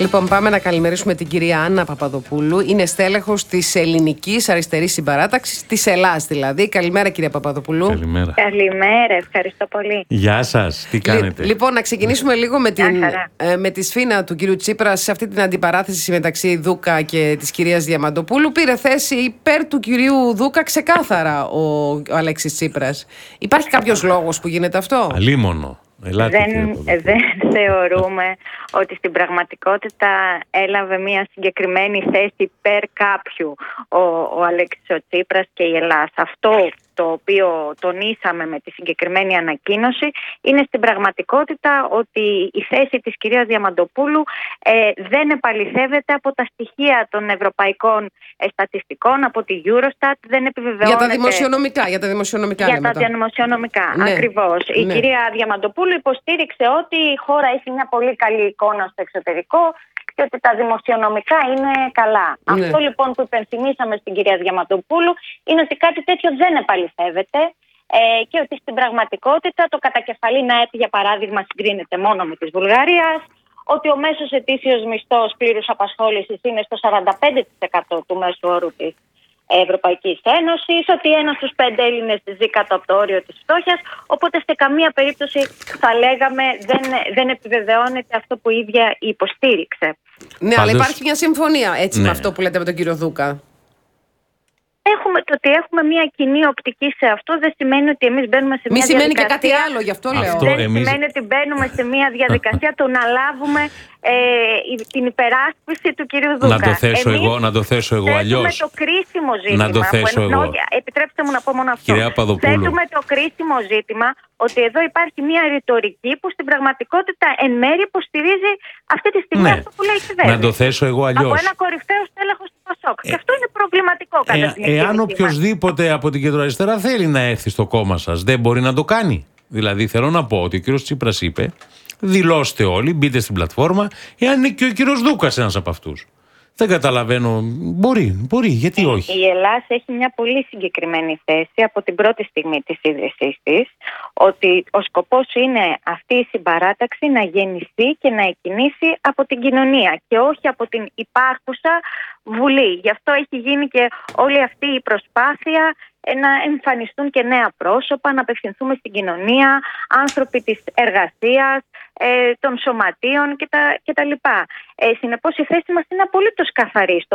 Λοιπόν, πάμε να καλημερίσουμε την κυρία Άννα Παπαδοπούλου. Είναι στέλεχος της Ελληνικής Αριστερής Συμπαράταξης, της Ελλάς δηλαδή. Καλημέρα, κυρία Παπαδοπούλου. Καλημέρα. Καλημέρα, ευχαριστώ πολύ. Γεια σας, τι κάνετε? Λοιπόν, να ξεκινήσουμε λίγο με τη σφήνα του κυρίου Τσίπρα σε αυτή την αντιπαράθεση μεταξύ Δούκα και της κυρίας Διαμαντοπούλου. Πήρε θέση υπέρ του κυρίου Δούκα ξεκάθαρα ο Αλέξης Τσίπρας. Υπάρχει κάποιος λόγος που γίνεται αυτό? Αλίμονο. Δεν θεωρούμε ότι στην πραγματικότητα έλαβε μια συγκεκριμένη θέση υπέρ κάποιου ο Αλέξης ο Τσίπρας και η Ελλάδα. Αυτό το οποίο τονίσαμε με τη συγκεκριμένη ανακοίνωση είναι στην πραγματικότητα ότι η θέση της κυρίας Διαμαντοπούλου δεν επαληθεύεται από τα στοιχεία των ευρωπαϊκών στατιστικών, από τη Eurostat, δεν επιβεβαιώνεται. Για τα δημοσιονομικά. Ναι. Ακριβώς. Ναι. Η κυρία Διαμαντοπούλου υποστήριξε ότι η χώρα έχει μια πολύ καλή εικόνα στο εξωτερικό και ότι τα δημοσιονομικά είναι καλά. Ναι. Αυτό λοιπόν που υπενθυμίσαμε στην κυρία Διαμαντοπούλου είναι ότι κάτι τέτοιο δεν επαληθεύεται και ότι στην πραγματικότητα το κατακεφαλήν ΑΕΠ, για παράδειγμα, συγκρίνεται μόνο με της Βουλγαρίας, ότι ο μέσος ετήσιος μισθός πλήρους απασχόλησης είναι στο 45% του μέσου όρου της Ευρωπαϊκής Ένωσης, ότι 1 στους 5 Έλληνες ζει κάτω από το όριο της φτώχειας, οπότε σε καμία περίπτωση θα λέγαμε δεν επιβεβαιώνεται αυτό που η ίδια υποστήριξε. Ναι, αλλά υπάρχει μια συμφωνία έτσι με αυτό που λέτε με τον κύριο Δούκα. Το ότι έχουμε μια κοινή οπτική σε αυτό δεν σημαίνει ότι εμείς μπαίνουμε σε μια διαδικασία. Μη σημαίνει και κάτι άλλο, γι' αυτό λέω. Σημαίνει ότι μπαίνουμε σε μια διαδικασία του να λάβουμε την υπεράσπιση του κυρίου Δούκα. Να το θέσω εγώ αλλιώς. Θέτουμε το κρίσιμο ζήτημα. Να το θέσω εγώ. Επιτρέψτε μου να πω μόνο αυτό. Κυρία Παπαδοπούλου. Θέτουμε το κρίσιμο ζήτημα ότι εδώ υπάρχει μια ρητορική που στην πραγματικότητα εν μέρει υποστηρίζει αυτή τη στιγμή αυτό που λέει η κυβέρνηση. Να το θέσω εγώ αλλιώς. Από ένα κορυφαίο στέλεχος του ΠΑΣΟΚ. Και αυτό είναι προβληματικό κατά την εκτίμησή Εάν μας. οποιοσδήποτε από την κεντροαριστερά θέλει να έρθει στο κόμμα σας, δεν μπορεί να το κάνει. Δηλαδή θέλω να πω ότι ο κύριος Τσίπρας είπε, δηλώστε όλοι, μπείτε στην πλατφόρμα, εάν είναι και ο κύριος Δούκας ένας από αυτούς. Δεν καταλαβαίνω. Μπορεί, γιατί όχι. Η Ελλάδα έχει μια πολύ συγκεκριμένη θέση από την πρώτη στιγμή της ίδρυσής της, ότι ο σκοπός είναι αυτή η συμπαράταξη να γεννηθεί και να εκκινήσει από την κοινωνία και όχι από την υπάρχουσα Βουλή. Γι' αυτό έχει γίνει και όλη αυτή η προσπάθεια να εμφανιστούν και νέα πρόσωπα, να απευθυνθούμε στην κοινωνία, άνθρωποι της εργασίας, των σωματείων κτλ. Συνεπώς η θέση μας είναι απολύτως καθαρή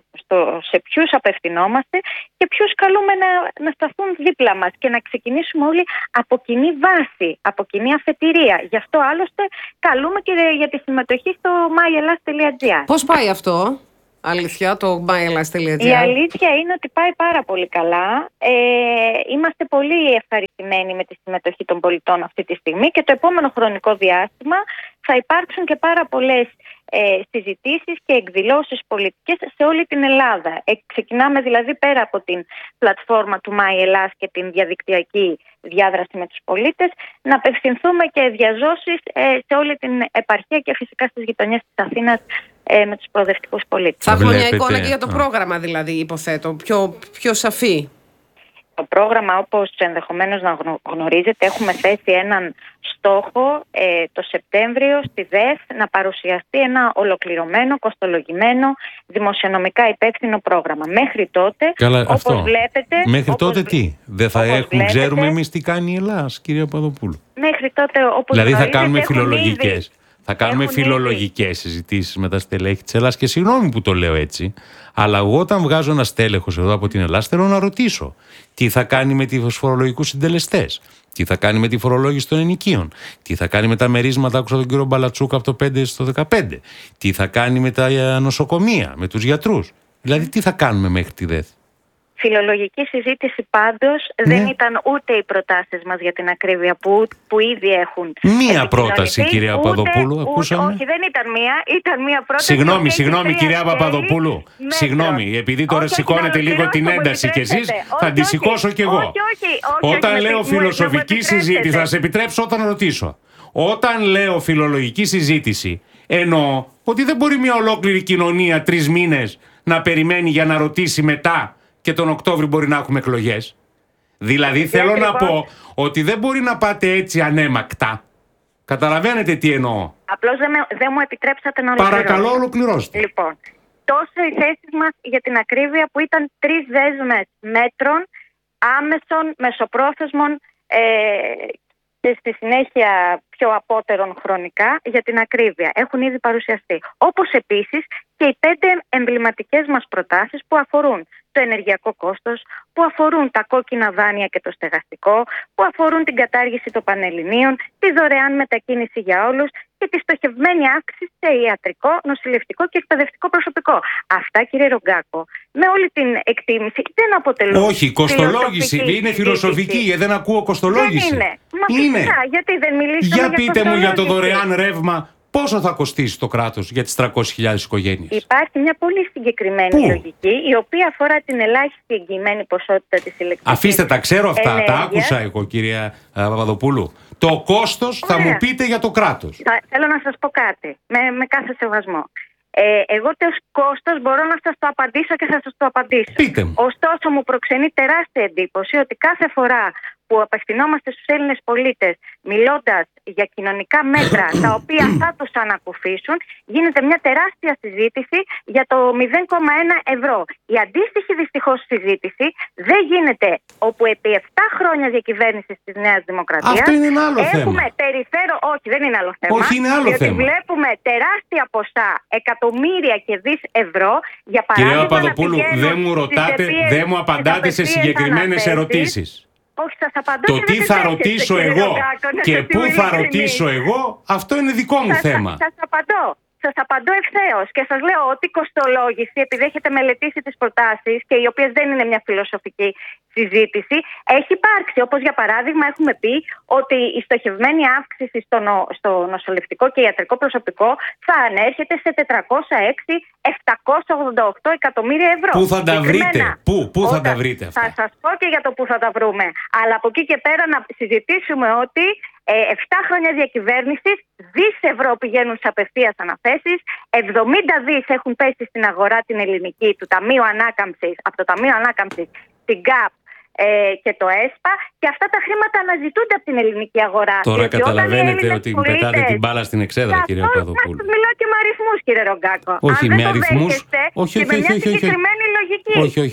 σε ποιους απευθυνόμαστε και ποιους καλούμε να σταθούν δίπλα μας και να ξεκινήσουμε όλοι από κοινή βάση, από κοινή αφετηρία. Γι' αυτό άλλωστε καλούμε και για τη συμμετοχή στο myellas.gr. Πώς πάει αυτό? Αλήθεια, το myellas.gr. Η αλήθεια είναι ότι πάει πάρα πολύ καλά. Είμαστε πολύ ευχαριστημένοι με τη συμμετοχή των πολιτών αυτή τη στιγμή και το επόμενο χρονικό διάστημα θα υπάρξουν και πάρα πολλές συζητήσεις και εκδηλώσεις πολιτικές σε όλη την Ελλάδα. Ξεκινάμε δηλαδή πέρα από την πλατφόρμα του myEllas και την διαδικτυακή διάδραση με τους πολίτες να απευθυνθούμε και διαζώσεις σε όλη την επαρχία και φυσικά στις γειτονιές της Αθήνας με τους προοδευτικούς πολίτες. Θα έχουμε μια εικόνα και για το πρόγραμμα δηλαδή, υποθέτω, πιο σαφή. Το πρόγραμμα, όπως ενδεχομένως να γνωρίζετε, έχουμε θέσει έναν στόχο το Σεπτέμβριο στη ΔΕΘ να παρουσιαστεί ένα ολοκληρωμένο, κοστολογημένο, δημοσιονομικά υπεύθυνο πρόγραμμα. Μέχρι τότε, όπως βλέπετε... Μέχρι τότε τι? Δεν θα ξέρουμε εμείς τι κάνει η Ελλάδα, κυρία Παπαδοπούλου. Μέχρι τότε, όπως δηλαδή γνωρίζετε, θα κάνουμε φιλολογικές. Θα κάνουμε φιλολογικές συζητήσεις με τα στελέχη της Ελλάδας και συγγνώμη που το λέω έτσι, αλλά εγώ όταν βγάζω ένα στέλεχος εδώ από την Ελλάδα θέλω να ρωτήσω τι θα κάνει με τους φορολογικούς συντελεστές, τι θα κάνει με τη φορολόγηση των ενοικίων, τι θα κάνει με τα μερίσματα, άκουσα τον κύριο Μπαλατσούκα από το 5 στο 15, τι θα κάνει με τα νοσοκομεία, με τους γιατρούς, δηλαδή τι θα κάνουμε μέχρι τη ΔΕΘ. Φιλολογική συζήτηση πάντως δεν ήταν ούτε οι προτάσεις μας για την ακρίβεια που ήδη έχουν. Μία πρόταση, κυρία Παπαδοπούλου, ακούσαμε. Όχι, δεν ήταν μία, ήταν μία πρόταση. Συγγνώμη, κυρία Παπαδοπούλου. Συγγνώμη, επειδή τώρα σηκώνετε λίγο την ένταση κι εσείς, θα τη σηκώσω κι εγώ. Όταν λέω φιλοσοφική συζήτηση, θα σε επιτρέψω όταν ρωτήσω. Όταν λέω φιλολογική συζήτηση, εννοώ ότι δεν μπορεί μια ολόκληρη κοινωνία 3 μήνες να περιμένει για να ρωτήσει μετά. Και τον Οκτώβριο μπορεί να έχουμε εκλογές. Δηλαδή θέλω να πω ότι δεν μπορεί να πάτε έτσι ανέμακτα. Καταλαβαίνετε τι εννοώ. Απλώς δεν μου επιτρέψατε να ολοκληρώσω. Παρακαλώ, ολοκληρώστε. Λοιπόν, τόσο οι θέσεις μας για την ακρίβεια που ήταν 3 δέσμες μέτρων άμεσων, μεσοπρόθεσμων και στη συνέχεια πιο απότερων χρονικά για την ακρίβεια. Έχουν ήδη παρουσιαστεί. Όπως επίσης και οι 5 εμβληματικές μας προτάσεις που αφορούν το ενεργειακό κόστος, που αφορούν τα κόκκινα δάνεια και το στεγαστικό, που αφορούν την κατάργηση των πανελληνίων, τη δωρεάν μετακίνηση για όλους και τη στοχευμένη αύξηση σε ιατρικό, νοσηλευτικό και εκπαιδευτικό προσωπικό. Αυτά, κύριε Ρογκάκο, με όλη την εκτίμηση δεν αποτελούν. Όχι, κοστολόγηση. Είναι φιλοσοφική. Δεν ακούω κοστολόγηση. Δεν είναι. Μα φυσικά, γιατί δεν μιλήσαμε για πείτε μου για το δωρεάν ρεύμα. Πόσο θα κοστίσει το κράτος για τις 300.000 οικογένειες? Υπάρχει μια πολύ συγκεκριμένη λογική, η οποία αφορά την ελάχιστη εγγυημένη ποσότητα της ηλεκτρικής. Αφήστε τα, ξέρω αυτά. ενέργειας. Τα άκουσα εγώ, κυρία Παπαδοπούλου. Το κόστος θα μου πείτε για το κράτος. Θέλω να σας πω κάτι, με κάθε σεβασμό. Εγώ το κόστος μπορώ να σας το απαντήσω και θα σας το απαντήσω. Πείτε μου. Ωστόσο, μου προξενεί τεράστια εντύπωση ότι κάθε φορά που απευθυνόμαστε στους Έλληνες πολίτες μιλώντας για κοινωνικά μέτρα τα οποία θα τους ανακουφίσουν, γίνεται μια τεράστια συζήτηση για το 0,1 ευρώ. Η αντίστοιχη δυστυχώς συζήτηση δεν γίνεται όπου επί 7 χρόνια διακυβέρνησης της Νέας Δημοκρατίας αυτό είναι ένα άλλο έχουμε θέμα. Όχι, δεν είναι άλλο θέμα. Όχι, είναι άλλο διότι θέμα. Βλέπουμε τεράστια ποσά, εκατομμύρια και δις ευρώ, για παράδειγμα. Κυρία Παπαδοπούλου, δεν μου απαντάτε σε συγκεκριμένες ερωτήσεις. Όχι, σας απαντώ. Το τι θα ρωτήσω εγώ και πού θα ρωτήσω εγώ, αυτό είναι δικό μου θέμα. Σας απαντώ ευθέως και σας λέω ότι η κοστολόγηση, επειδή έχετε μελετήσει τις προτάσεις και οι οποίες δεν είναι μια φιλοσοφική συζήτηση, έχει υπάρξει. Όπως για παράδειγμα έχουμε πει ότι η στοχευμένη αύξηση στο νοσηλευτικό και ιατρικό προσωπικό θα ανέρχεται σε 406.788 εκατομμύρια ευρώ. Πού θα τα βρείτε? Πού θα τα βρείτε αυτά? Θα σας πω και για το πού θα τα βρούμε. Αλλά από εκεί και πέρα να συζητήσουμε ότι 7 χρόνια διακυβέρνησης, δις ευρώ πηγαίνουν σε απευθείας αναθέσεις, 70 δις έχουν πέσει στην αγορά την ελληνική του Ταμείου Ανάκαμψης, από το Ταμείο Ανάκαμψης, την ΚΑΠ και το ΕΣΠΑ, και αυτά τα χρήματα αναζητούνται από την ελληνική αγορά. Τώρα καταλαβαίνετε ότι πετάτε την μπάλα στην εξέδρα, κυρία Παπαδοπούλου. Μιλάω και με αριθμούς, κύριε Ρογκάκο. Όχι, με αριθμούς. Όχι, με μια συγκεκριμένη λογική.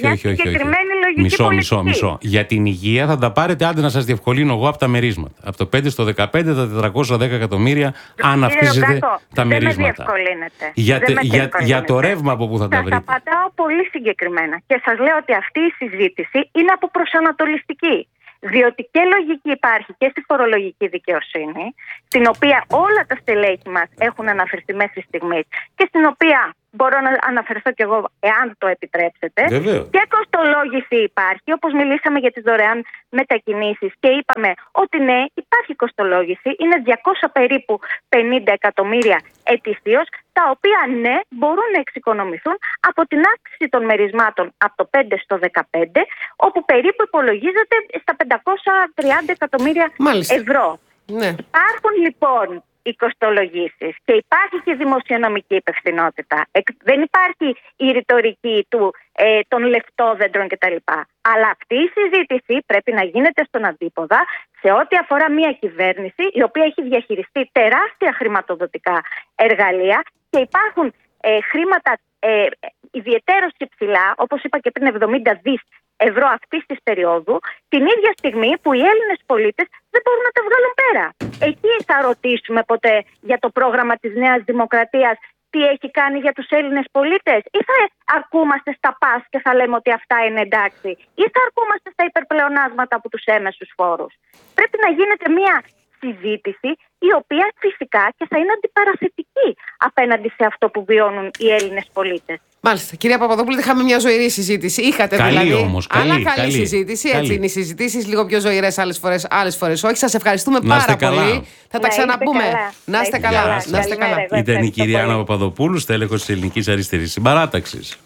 Όχι. Μισό. Για την υγεία θα τα πάρετε, άντε να σας διευκολύνω εγώ, από τα μερίσματα. Από το 5 στο 15, τα 410 εκατομμύρια, αν αυξήσετε τα μερίσματα. Για το ρεύμα από πού θα τα βρείτε? Σας απαντάω πολύ συγκεκριμένα και σας λέω ότι αυτή η συζήτηση είναι από προσανατολιστική. Διότι και λογική υπάρχει και στη φορολογική δικαιοσύνη, στην οποία όλα τα στελέχη μας έχουν αναφερθεί μέχρι στιγμής και στην οποία μπορώ να αναφερθώ κι εγώ, εάν το επιτρέψετε. Βεβαίως. Και κοστολόγηση υπάρχει, όπως μιλήσαμε για τις δωρεάν μετακινήσεις και είπαμε ότι ναι, υπάρχει κοστολόγηση, είναι 200 περίπου 50 εκατομμύρια ετησίως, τα οποία ναι, μπορούν να εξοικονομηθούν από την αύξηση των μερισμάτων από το 5 στο 15, όπου περίπου υπολογίζεται στα 530 εκατομμύρια ευρώ. Ναι. Υπάρχουν λοιπόν οι κοστολογήσεις και υπάρχει και δημοσιονομική υπευθυνότητα. Δεν υπάρχει η ρητορική των λεφτόδεντρων κτλ. Αλλά αυτή η συζήτηση πρέπει να γίνεται στον αντίποδα σε ό,τι αφορά μια κυβέρνηση η οποία έχει διαχειριστεί τεράστια χρηματοδοτικά εργαλεία και υπάρχουν χρήματα ιδιαιτέρως υψηλά, όπως είπα και πριν, 70 δις ευρώ αυτής της περίοδου, την ίδια στιγμή που οι Έλληνες πολίτες δεν μπορούν να τα βγάλουν πέρα. Εκεί θα ρωτήσουμε ποτέ για το πρόγραμμα της Νέας Δημοκρατίας τι έχει κάνει για τους Έλληνες πολίτες, ή θα αρκούμαστε στα πας και θα λέμε ότι αυτά είναι εντάξει, ή θα αρκούμαστε στα υπερπλεονάσματα από τους έμεσους φόρους? Πρέπει να γίνεται μια συζήτηση η οποία φυσικά και θα είναι αντιπαραθετική απέναντι σε αυτό που βιώνουν οι Έλληνες πολίτες. Μάλιστα. Κυρία Παπαδοπούλου, είχαμε μια ζωηρή συζήτηση. Είχατε καλή δηλαδή. Όμως, καλή συζήτηση. Έτσι είναι οι συζητήσεις, λίγο πιο ζωηρές άλλες φορές όχι. Σας ευχαριστούμε πάρα πολύ. Θα τα ξαναπούμε. Να είστε καλά. Ήταν η κυρία Άννα Παπαδοπούλου, στέλεχος της Ελληνικής Αριστερής Συμπαράταξης.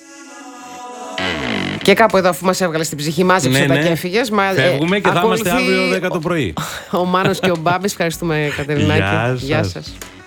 Και κάπου εδώ, αφού μας έβγαλε στην ψυχή, μάζεψε τα και έφυγες. Φεύγουμε και θα είμαστε αύριο 10 το πρωί. Ο Μάνος και ο Μπάμπης. Ευχαριστούμε, Κατερινάκη. Γεια σας.